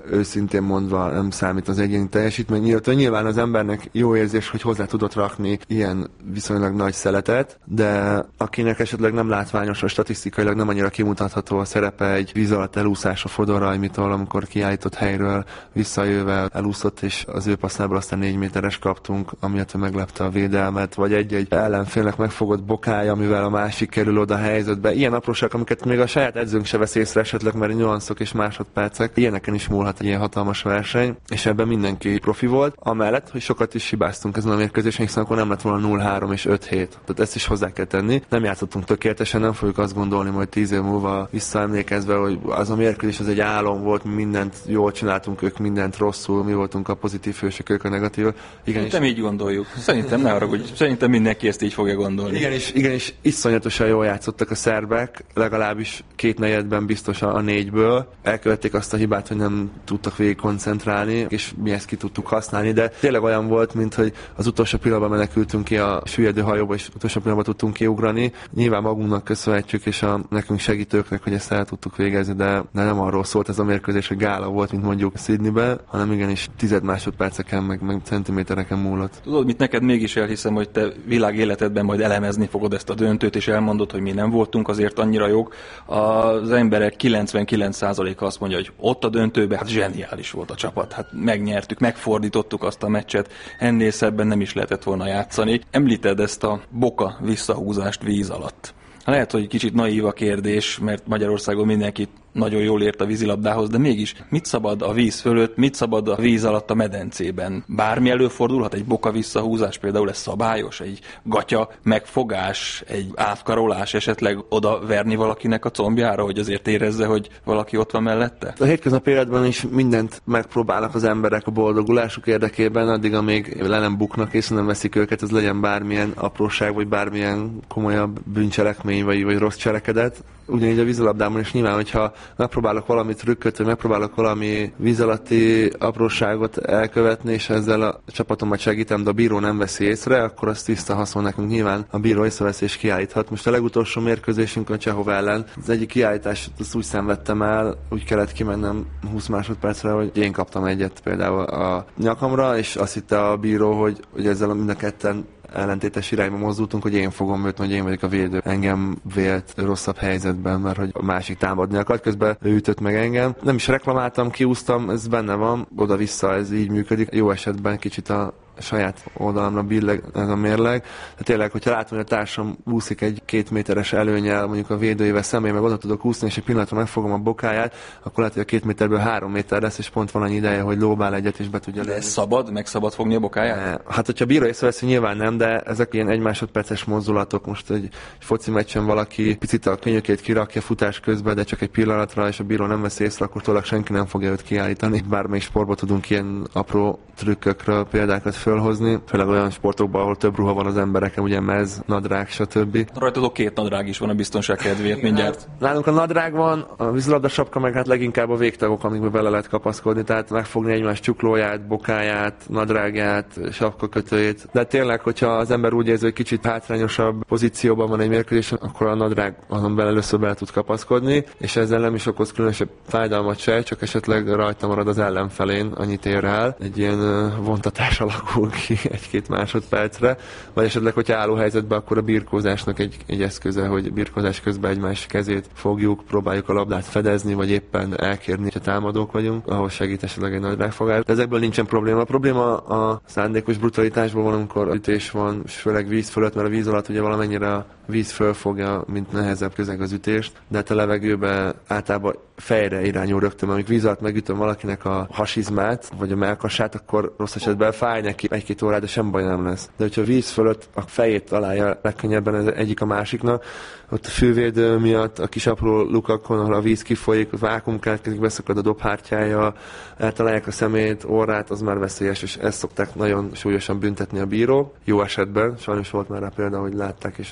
őszintén mondva nem számít az egyéni teljesítmény. Nyilván, nyilván az embernek jó érzés, hogy hozzá tudott rakni ilyen viszonylag nagy szeletet, de akinek esetleg nem látványos, a statisztikailag nem annyira kimutatható a szerepe egy víz alatt elúszás a Fodorrajmitól, amikor kiállított helyről visszajöve elúszott, és az ő passzából aztán négy méteres kaptunk, amiatt meglepte a védelmet, vagy egy-egy ellenfélnek megfogott bokája, amivel a másik kerül oda a helyzetbe. Ilyen apróság, amiket még a saját edzőnk se vesz észre esetleg, mert nüanszok és másodpercek. Ilyeneken is múlhat egy ilyen hatalmas verseny, és ebben mindenki profi volt. Amellett, hogy sokat is hibáztunk ezen a mérkőzésen, hiszen akkor nem lett volna nulla három és öt hét. Tehát ezt is hozzá kell tenni. Nem játszottunk tökéletesen, nem fogjuk azt gondolni, hogy tíz év múlva visszaemlékezve, hogy az a mérkőzés az egy álom volt, mi mindent jól csináltunk, ők mindent rosszul, mi voltunk a pozitív hősök, ők a negatív. Szerintem így gondoljuk. Szerintem ne haragudj. Szerintem mindenki ezt így fogja gondolni. Igenis, igenis iszonyatosan jól játszottak a szerbek, legalábbis két negyedben biztos a négyből. Elkövették azt a hibát, hogy nem tudtak végig koncentrálni, és mi ezt ki tudtuk használni, de tényleg olyan volt, mint hogy az utolsó pillanatban menekültünk ki a süllyedő hajóba, és utolsó pillanatban tudtunk kiugrani. Nyilván magunknak köszönhetjük, és a nekünk segítőknek, hogy ezt el tudtuk végezni, de, de nem arról szólt ez a mérkőzés, hogy gála volt, mint mondjuk Sydneyben, hanem igenis tized másodperceken, meg, meg centimétereken múlott. Tudod, mit neked mégis elhiszem, hogy te világ életedben majd elemezni fogod ezt a döntőt, és elmondod, hogy mi nem voltunk azért annyira jók. Az emberek kilencvenkilenc százaléka azt mondja, hogy ott a döntőben, hát zseniális volt a csapat. Hát megnyertük, megfordítottuk azt a meccset, ennél szebben nem is lehetett volna játszani. Említed ezt a Boka visszahúzást víz alatt. Lehet, hogy kicsit naív a kérdés, mert Magyarországon mindenki nagyon jól ért a vízilabdához, de mégis mit szabad a víz fölött, mit szabad a víz alatt a medencében? Bármi előfordulhat, egy boka visszahúzás például, ez szabályos, egy gatya megfogás, egy átkarolás, esetleg oda verni valakinek a combjára, hogy azért érezze, hogy valaki ott van mellette? A hétköznapi életben is mindent megpróbálnak az emberek a boldogulásuk érdekében, addig, amíg le nem buknak és nem veszik őket, ez legyen bármilyen apróság, vagy bármilyen komolyabb bűncselekmény, vagy, vagy rossz cselekedet. Ugyanígy a vízilabdában is nyilván, hogyha megpróbálok valami trükköt, vagy megpróbálok valami víz alatti apróságot elkövetni, és ezzel a csapatomat segítem, de a bíró nem veszi észre, akkor az tiszta haszon nekünk. Nyilván a bíró észreveszi és kiállíthat. Most a legutolsó mérkőzésünk a Csehov ellen, az egyik kiállítást azt úgy szenvedtem el, úgy kellett kimennem húsz másodpercre, hogy én kaptam egyet például a nyakamra, és azt hitte a bíró, hogy, hogy ezzel mind a ketten ellentétes irányba mozdultunk, hogy én fogom őt, hogy én vagyok a védő. Engem vélt rosszabb helyzetben, mert hogy a másik támadni akart, közben ő ütött meg engem. Nem is reklamáltam, kiúztam, ez benne van, oda-vissza ez így működik. Jó esetben kicsit a saját oldalamra billeg ez a mérleg. De tényleg, hogyha látom, hogy a társam úszik egy két méteres előnnyel, mondjuk a védőjével szemben, meg oda tudok úszni, és egy pillanatra megfogom a bokáját, akkor lehet, hogy a két méterből három méter lesz, és pont van annyi ideje, hogy lóbál egyet, és be tudja lőni. De ez szabad? Meg szabad fogni a bokáját? Hát, hogyha bíró észreveszi, nyilván nem, de ezek ilyen egy másodperces mozdulatok. Most egy, egy foci meccsen valaki picit a könyökét kirakja futás közben, de csak egy pillanatra, és a bíró nem veszi észre, akkor tényleg senki nem fogja őt kiállítani. Bármelyik sportban tudunk ilyen apró trükkökről példákat fölhozni, főleg olyan sportokban, ahol több ruha van az embereken, ugye mez, nadrág, stb. Rajtatok két nadrág is van a biztonság kedvéért mindjárt. Nálunk a nadrág van, a vízilabda sapka meg hát leginkább a végtagok, amikbe bele lehet kapaszkodni, tehát megfogni egymás csuklóját, bokáját, nadrágját, sapkakötőjét. De tényleg, hogyha az ember úgy érzi, hogy kicsit hátrányosabb pozícióban van egy mérkőzésen, akkor a nadrág azon belül először bele tud kapaszkodni, és ezzel nem is okoz különösebb fájdalmat se, csak esetleg rajta marad az ellenfelén, annyit ér el. Egy ilyen vontatás alakul ki egy-két másodpercre, vagy esetleg, hogyha álló helyzetben, akkor a birkózásnak egy, egy eszköze, hogy birkózás közben egymás kezét fogjuk, próbáljuk a labdát fedezni, vagy éppen elkérni, hogyha támadók vagyunk, ahhoz segít esetleg egy nagy rágfogás. De ezekből nincsen probléma. A probléma a szándékos brutalitásban van, amikor ütés van, és főleg víz fölött, mert a víz alatt ugye valamennyire a víz fölfogja, mint nehezebb közeg az ütést, de hát a levegőben általában fejre irányul rögtön, amíg víz alatt megütöm valakinek a hasizmát, vagy a mellkasát, akkor rossz esetben fáj neki egy-két órát, de sem baj nem lesz. De hogyha víz fölött a fejét találja legkönnyebben ez egyik a másiknak, ott a fülvédő miatt a kis apró lukakon, ahol a víz kifolyik, a vákuum keletkezik, beszakad a dobhártyája, eltalálják a szemét, orrát, az már veszélyes, és ezt szokták nagyon súlyosan büntetni a bíró. Jó esetben, sajnos volt már rá példa, hogy látták, és nem mert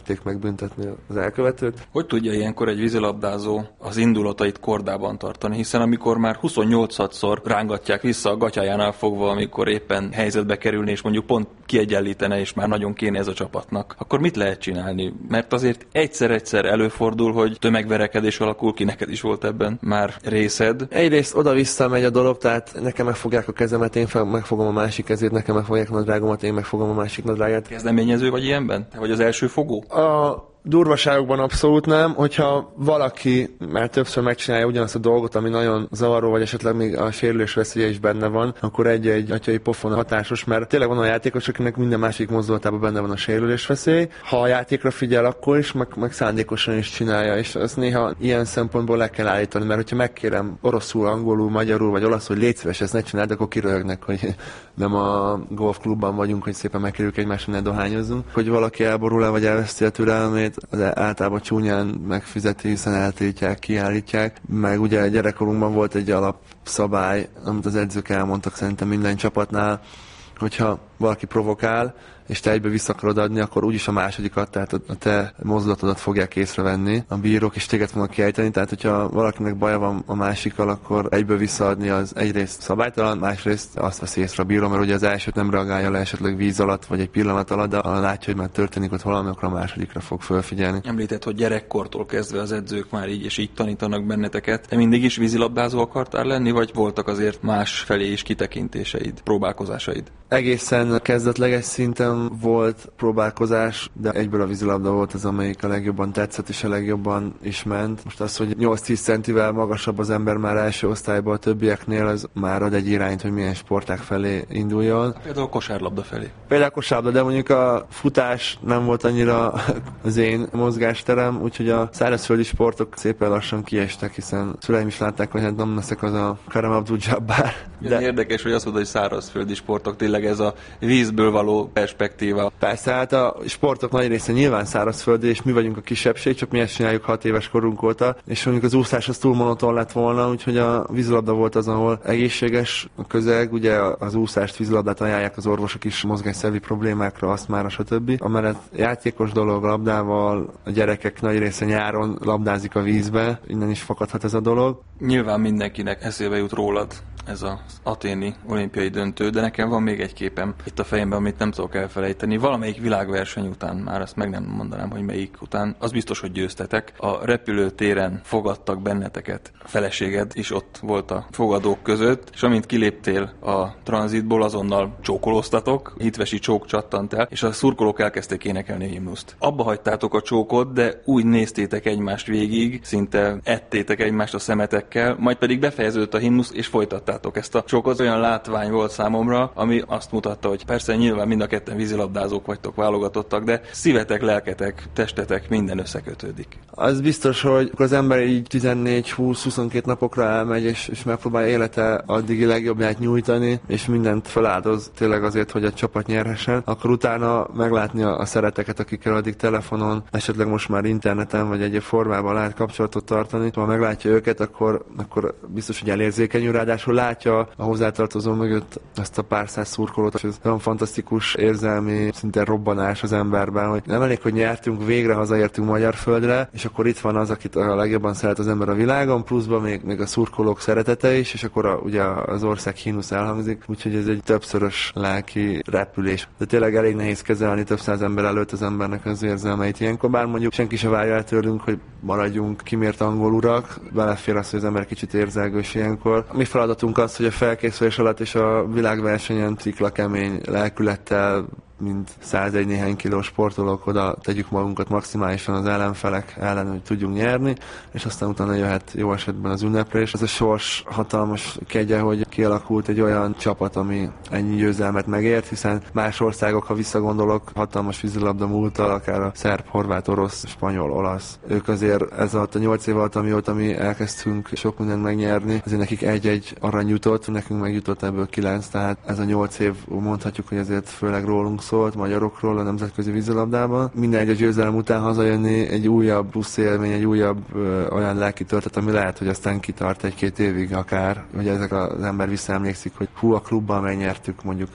törték meg büntetni az elkövetőt. Hogy tudja ilyenkor egy vízilabdázó az indulatait kordában tartani, hiszen amikor már huszonnyolcszor rángatják vissza a gatyájánál fogva, amikor éppen helyzetbe kerülni, és mondjuk pont kiegyenlítene, és már nagyon kéne ez a csapatnak, akkor mit lehet csinálni? Mert azért egyszer-egyszer előfordul, hogy tömegverekedés alakul ki, neked is volt ebben már részed. Egyrészt oda-vissza megy a dolog, tehát nekem megfogják a kezemet, én megfogom a másik kezét, nekem megfogják a nadrágomat, én megfogom a másik nadrágát. Kezdeményező vagy ilyenben? Te vagy az első fogó? A durvaságokban abszolút nem, hogyha valaki már többször megcsinálja ugyanazt a dolgot, ami nagyon zavaró, vagy esetleg még a sérülés veszélye is benne van, akkor egy-egy atyai pofon hatásos, mert tényleg van a játékos, akinek minden másik mozdulatában benne van a sérülés veszély. Ha a játékra figyel, akkor is, meg, meg szándékosan is csinálja, és ezt néha ilyen szempontból le kell állítani, mert hogyha megkérem oroszul, angolul, magyarul, vagy olaszul, hogy légy szíves, ezt ne csináld, akkor kiröhögnek, hogy nem a golfklubban vagyunk, hogy szépen megkerüljük egymásra, ne dohányozzunk. Hogy valaki elborul-e, vagy elveszti a türelmét, az általában csúnyán megfizeti, hiszen eltiltják, kiállítják. Meg ugye gyerekkorunkban volt egy alapszabály, amit az edzők elmondtak szerintem minden csapatnál, hogyha valaki provokál, és te egybe vissza akarod adni, akkor úgyis a másodikat, tehát a te mozdulatodat fogják észrevenni a bírók, és téged fognak kiejteni, tehát hogyha valakinek baja van a másikkal, akkor egyből visszaadni az egyrészt szabálytalan, másrészt azt veszi észre a bíró, mert ugye az elsőt nem reagálja le esetleg víz alatt, vagy egy pillanat alatt, de ha látja, hogy már történik ott valami, akkor a másodikra fog fölfigyelni. Említett, hogy gyerekkortól kezdve az edzők már így és így tanítanak benneteket. Te mindig is vízilabdázó akartál lenni, vagy voltak azért más felé is kitekintéseid, próbálkozásaid? Egészen kezdetleges szinten volt próbálkozás, de egyből a vízilabda volt az, amelyik a legjobban tetszett és a legjobban is ment. Most az, hogy nyolc-tíz centivel magasabb az ember már első osztályban a többieknél, az már ad egy irányt, hogy milyen sporták felé induljon. Például a kosárlabda felé. Például a kosárlabda, de mondjuk a futás nem volt annyira az én mozgásterem, úgyhogy a szárazföldi sportok szépen lassan kiestek, hiszen szüleim is látták, hogy hát nem leszek az a Kareem Abdul-Jabbar. De érdekes, hogy azt mondod, hogy szárazföldi sportok, tényleg ez a vízből való perspektíva. Persze, hát a sportok nagy része nyilván szárazföldi, és mi vagyunk a kisebbség, csak mi ezt csináljuk hat éves korunk óta, és mondjuk az úszás az túl monoton lett volna, úgyhogy a vízilabda volt az, ahol egészséges a közeg, ugye az úszást, vízilabdát ajánlják az orvosok is mozgásszervi problémákra, azt már, stb. Amellett játékos dolog labdával, a gyerekek nagy része nyáron labdázik a vízbe, innen is fakadhat ez a dolog. Nyilván mindenkinek eszébe jut rólad ez az aténi olimpiai döntő, de nekem van még egy képem itt a fejemben, amit nem tudok elfelejteni. Valamelyik világverseny után, már azt meg nem mondanám, hogy melyik után, az biztos, hogy győztetek. A repülőtéren fogadtak benneteket. A feleséged is ott volt a fogadók között, és amint kiléptél a tranzitból, azonnal csókolóztatok, hitvesi csók csattant el, és a szurkolók elkezdték énekelni a himnuszt. Abba hagytátok a csókot, de úgy néztétek egymást végig, szinte ettétek egymást a szemetekkel, majd pedig befejeződött a himnusz, és folytattátok ezt a csókot. Olyan látvány volt számomra, ami azt mutatta, hogy persze nyilván mind a ketten vízilabdázók vagytok, válogatottak, de szívetek, lelketek, testetek, minden összekötődik. Az biztos, hogy az ember így tizennégy-húsz-huszonkettő napokra elmegy, és, és megpróbálja élete addigi legjobbját nyújtani, és mindent feláldoz tényleg azért, hogy a csapat nyerhessen, akkor utána meglátni a, a szereteket, akikkel addig telefonon, esetleg most már interneten, vagy egyéb formában lehet kapcsolatot tartani. Ha meglátja őket, akkor, akkor biztos, hogy elérzékenyül, ráadásul látja a hozzátartozó mögött azt a pár száz szurkolót, és ez olyan fantasztikus érzelmi szinte robbanás az emberben, hogy nem elég, hogy nyertünk, végre hazaértünk magyar földre, és akkor itt van az, akit a legjobban szeret az ember a világon, pluszban még, még a szurkolók szeretete is, és akkor a, ugye az ország himnusz elhangzik, úgyhogy ez egy többszörös lelki repülés. De tényleg elég nehéz kezelni több száz ember előtt az embernek az érzelmeit ilyenkor, bár mondjuk senki se várja el tőlünk, hogy maradjunk kimért angol urak, belefér az, hogy az ember kicsit érzelgős ilyenkor. Mi feladatunk az, hogy a felkészülés alatt és a világversenyen cikla kemény lelkülettel, mint százegy néhány kilós sportolók oda tegyük magunkat maximálisan az ellenfelek ellen, hogy tudjunk nyerni, és aztán utána jöhet jó esetben az ünneplés. Ez a sors hatalmas kegye, hogy kialakult egy olyan csapat, ami ennyi győzelmet megért, hiszen más országok, ha visszagondolok, hatalmas vízilabda múlttal, akár a szerb, horvát, orosz, spanyol, olasz. Ők azért ez alatt a nyolc év alatt, amióta mi elkezdtünk sok mindent megnyerni, azért nekik egy-egy arany jutott, nekünk megjutott ebből kilenc, tehát ez a nyolc év mondhatjuk, hogy azért főleg rólunk szólt, magyarokról a nemzetközi vízilabdában. Minden egy a győzelem után hazajönni egy újabb plusz élmény, egy újabb ö, olyan lelki töltet, ami lehet, hogy aztán kitart egy-két évig akár, hogy ezek az ember visszaemlékszik, hogy hú, a klubban megnyertük mondjuk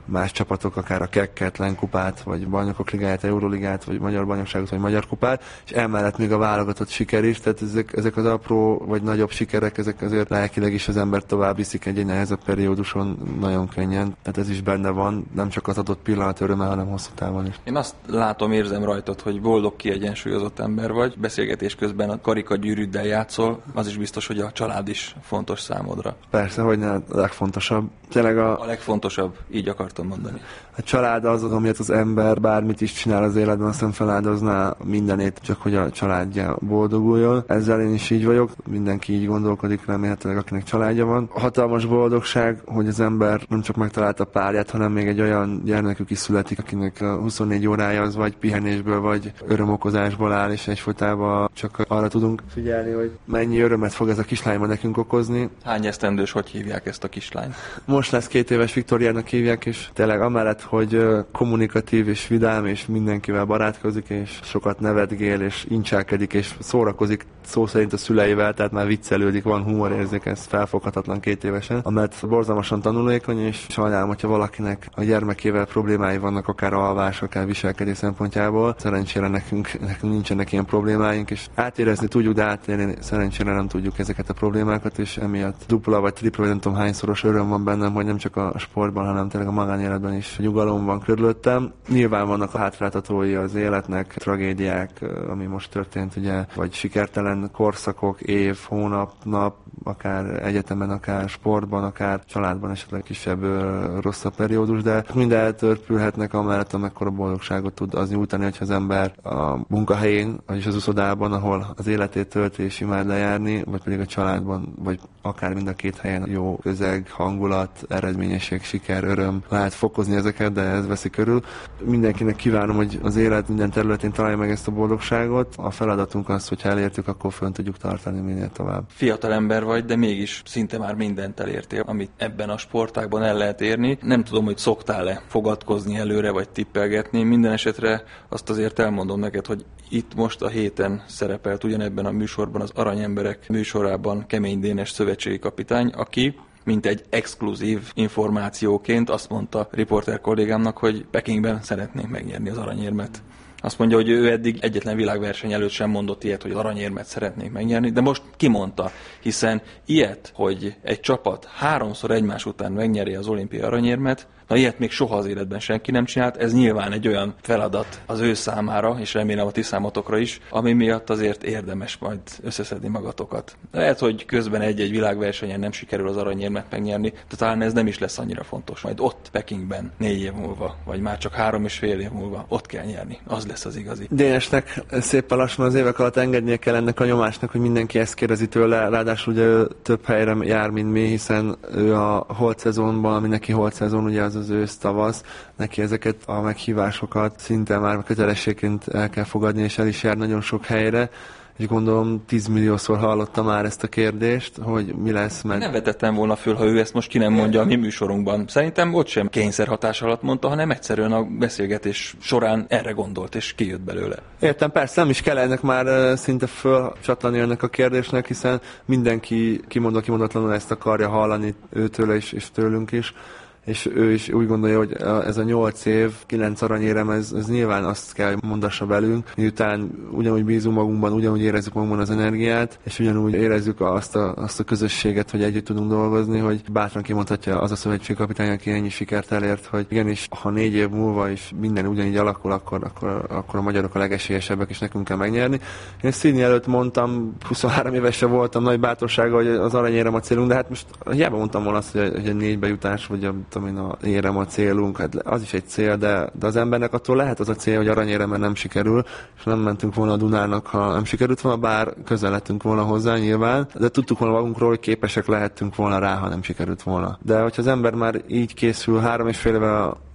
más csapatok, akár a Kekket, Lenkupát, vagy Bajnokok Ligáját, Euróligát, vagy Magyar Bajnokságot, vagy Magyar Kupát, és emellett még a válogatott siker is, tehát ezek, ezek az apró vagy nagyobb sikerek, ezek azért lelkileg is az ember tovább viszik egy nehezebb perióduson nagyon könnyen, tehát ez is benne van, nem csak az adott pillanat öröme, hanem hosszú távon is. Én azt látom, érzem rajtad, hogy boldog, kiegyensúlyozott ember vagy, beszélgetés közben a karikagyűrűddel játszol, az is biztos, hogy a család is fontos számodra. Persze, hogy ne, a legfontosabb. Tényleg a, a legfontosabb, így akartam mondani. A család az, amiért az ember bármit is csinál az életben, aztán feláldozná mindenét, csak hogy a családja boldoguljon. Ezzel én is így vagyok, mindenki így gondolkodik, remélhetőleg akinek családja van. A hatalmas boldogság, hogy az ember nem csak megtalálta a párját, hanem még egy olyan gyermekük is születik, akinek a huszonnégy órája az vagy pihenésből, vagy örömokozásból áll, és egyfolytában csak arra tudunk figyelni, hogy mennyi örömet fog ez a kislány ma nekünk okozni. Hány esztendős, hogy hívják ezt a kislányt? Most lesz két éves, Viktóriának hívják, és tényleg amellett, hogy kommunikatív és vidám, és mindenkivel barátkozik, és sokat nevetgél, és incselkedik, és szórakozik szó szerint a szüleivel, tehát már viccelődik, van humorérzék, ez felfoghatatlan két évesen, amellett borzalmasan tanulékony, és sajnálom, hogyha valakinek a gyermekével problémái vannak, akár alvás, akár viselkedés szempontjából. Szerencsére nekünk, nekünk nincsenek ilyen problémáink, és átérezni tudjuk, de átélni szerencsére nem tudjuk ezeket a problémákat, és emiatt dupla vagy tripla, vagy nem tudom hányszoros öröm van bennem, hogy nem csak a sportban, hanem tényleg a magánéletben is nyugalom van körülöttem. Nyilván vannak a hátráltatói az életnek, tragédiák, ami most történt, ugye, vagy sikertelen korszakok, év, hónap, nap, akár egyetemen, akár sportban, akár családban esetleg kisebb, rosszabb periódus, de mind eltörpülhetnek amellett, amekkora boldogságot tud az nyújtani, hogyha az ember a munkahelyén, vagyis az uszodában, ahol az életét tölti és imád lejárni, vagy pedig a családban, vagy akár mind a két helyen jó közeg, hangulat, eredményesség, siker, öröm. Lehet fokozni ezeket, de ez veszi körül. Mindenkinek kívánom, hogy az élet minden területén találja meg ezt a boldogságot. A feladatunk az, hogy elértük, akkor fönn tudjuk tartani minél tovább. Fiatal ember vagy, de mégis szinte már mindent elértél, amit ebben a sportágban el lehet érni. Nem tudom, hogy szoktál-e fogadkozni előre, vagy tippelgetni. Minden esetre azt azért elmondom neked, hogy itt most a héten szerepelt ugyanebben a műsorban, az Aranyemberek műsorában Kemény Dénes szövetségi kapitány, aki mint egy exkluzív információként azt mondta riporter kollégámnak, hogy Pekingben szeretnénk megnyerni az aranyérmet. Azt mondja, hogy ő eddig egyetlen világverseny előtt sem mondott ilyet, hogy az aranyérmet szeretnék megnyerni, de most kimondta, hiszen ilyet, hogy egy csapat háromszor egymás után megnyeri az olimpiai aranyérmet, na ilyet még soha az életben senki nem csinált, ez nyilván egy olyan feladat az ő számára, és remélem a ti számotokra is, ami miatt azért érdemes majd összeszedni magatokat. Lehet, hogy közben egy-egy világversenyen nem sikerül az aranyérmet megnyerni, de talán ez nem is lesz annyira fontos. Majd ott Pekingben négy év múlva, vagy már csak három és fél év múlva ott kell nyerni. Az lesz az igazi. Dénesnek szépen lassan az évek alatt engednie kell ennek a nyomásnak, hogy mindenki ezt kérdezi tőle, ráadásul ugye ő több helyre jár, mint mi, hiszen ő a holt szezonban, ami neki holt szezon, ugye az az ősz-tavasz, neki ezeket a meghívásokat szinte már kötelességként el kell fogadni, és el is jár nagyon sok helyre, és gondolom tízmilliószor hallotta már ezt a kérdést, hogy mi lesz meg. Nem vetettem volna föl, ha ő ezt most ki nem mondja a mi műsorunkban. Szerintem ott sem kényszerhatás alatt mondta, hanem egyszerűen a beszélgetés során erre gondolt, és kijött belőle. Értem, persze, nem is kell ennek már szinte fölcsatlani ennek a kérdésnek, hiszen mindenki kimondva kimondatlanul ezt akarja hallani őtőle is, és tőlünk is. És ő is úgy gondolja, hogy ez a nyolc év, kilenc aranyérem, ez, ez nyilván azt kell mondassa velünk, miután ugyanúgy bízunk magunkban, ugyanúgy érezzük magunkban az energiát, és ugyanúgy érezzük azt a, azt a közösséget, hogy együtt tudunk dolgozni, hogy bátran kimondhatja az a szövetségkapitány, aki ennyi sikert elért, hogy igenis, ha négy év múlva is minden ugyanígy alakul, akkor, akkor, akkor a magyarok a legesélyesebbek, és nekünk kell megnyerni. Én Sydney előtt mondtam, huszonhárom évesen voltam, nagy bátorsága, hogy az aranyérem a célunk, de hát most hiába mondtam volna azt, hogy a négy bejutás, vagy a amin a érem a célunk, hát az is egy cél, de, de az embernek attól lehet az a cél, hogy aranyéremen nem sikerül, és nem mentünk volna a Dunának, ha nem sikerült volna, bár közel lettünk volna hozzá nyilván, de tudtuk volna magunkról, hogy képesek lehettünk volna rá, ha nem sikerült volna. De hogyha az ember már így készül három és fél éve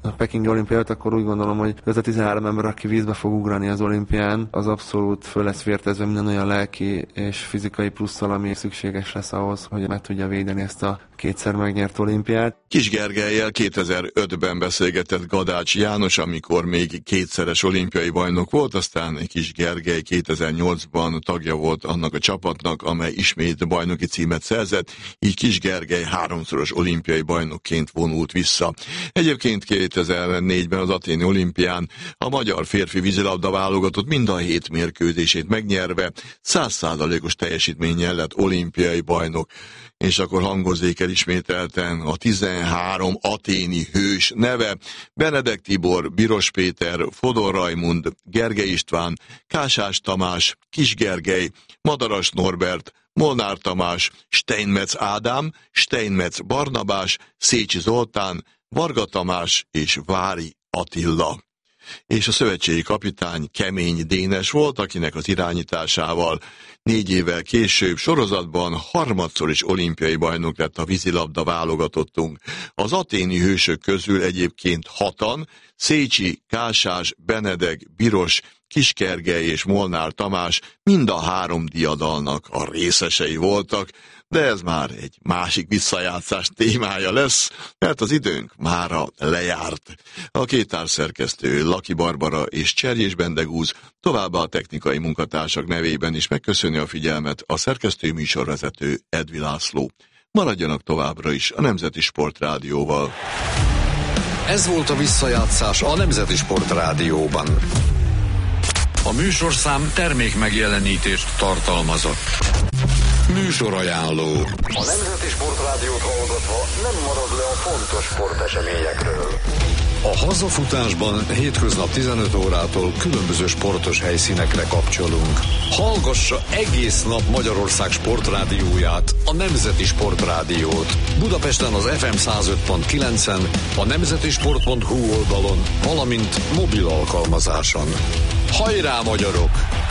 a pekingi olimpiát, akkor úgy gondolom, hogy ez a tizenhárom ember, aki vízbe fog ugrani az olimpián, az abszolút föl lesz vértezve minden olyan lelki és fizikai plusszal, ami szükséges lesz ahhoz, hogy meg tudja védeni ezt a kétszer megnyert olimpiát. Kis Gergellyel kétezer-ötben beszélgetett Gadács János, amikor még kétszeres olimpiai bajnok volt, aztán Kis Gergely kétezer-nyolcban tagja volt annak a csapatnak, amely ismét bajnoki címet szerzett, így Kis Gergely háromszoros olimpiai bajnokként vonult vissza. Egyébként kétezer-négyben az athéni olimpián a magyar férfi vízilabda válogatott mind a hét mérkőzését megnyerve száz százalékos teljesítménnyel lett olimpiai bajnok. És akkor hangozzék el ismételten a tizenhárom athéni hős neve: Benedek Tibor, Biros Péter, Fodor Rajmund, Gergely István, Kásás Tamás, Kis Gergely, Madaras Norbert, Molnár Tamás, Steinmetz Ádám, Steinmetz Barnabás, Szécsi Zoltán, Varga Tamás és Vári Attila. És a szövetségi kapitány Kemény Dénes volt, akinek az irányításával négy évvel később sorozatban harmadszor is olimpiai bajnok lett a vízilabda válogatottunk. Az athéni hősök közül egyébként hatan, Szécsi, Kásás, Benedek, Biros, Kis Gergely és Molnár Tamás mind a három diadalnak a részesei voltak, de ez már egy másik visszajátszás témája lesz, mert az időnk mára lejárt. A két társszerkesztő, Laki Barbara és Cserjés Bendegúz továbbá a technikai munkatársak nevében is megköszöni a figyelmet a szerkesztő műsorvezető Edvi László. Maradjanak továbbra is a Nemzeti Sport Rádióval. Ez volt a visszajátszás a Nemzeti Sport Rádióban. A műsorszám termék megjelenítést tartalmazott. Műsorajánló. A Nemzeti Sport Rádiót hallgatva nem marad le a fontos sporteseményekről. A hazafutásban hétköznap tizenöt órától különböző sportos helyszínekre kapcsolunk. Hallgassa egész nap Magyarország sportrádióját, a Nemzeti Sport Rádiót. Budapesten az ef em száz öt pont kilencen, a nemzetisport pont hu oldalon, valamint mobil alkalmazáson. Hajrá, magyarok!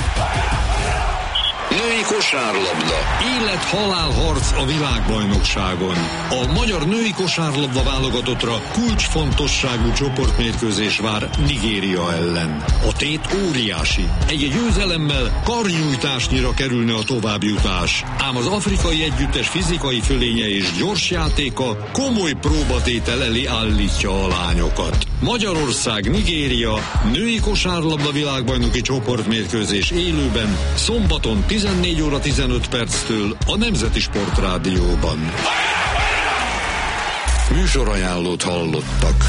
Női kosárlabda. Élet-halál harc a világbajnokságon. A magyar női kosárlabda válogatottra kulcsfontosságú csoportmérkőzés vár Nigéria ellen. A tét óriási. Egy győzelemmel karnyújtásnyira kerülne a továbbjutás. Ám az afrikai együttes fizikai fölénye és gyors játéka komoly próbatétel elé állítja a lányokat. Magyarország, Nigéria, női kosárlabda világbajnoki csoportmérkőzés élőben szombaton tizennégy óra tizenöt perctől a Nemzeti Sport Rádióban. Műsorajánlót hallottak.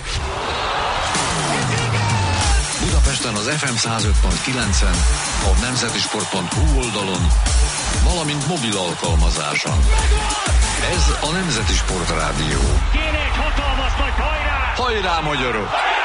Budapesten az ef em száz öt pont kilencen, a nemzetisport pont hu oldalon, valamint mobil alkalmazáson. Ez a Nemzeti Sport Rádió. Kéne egy hatalmas nagy hajrá! Hajrá, magyarok!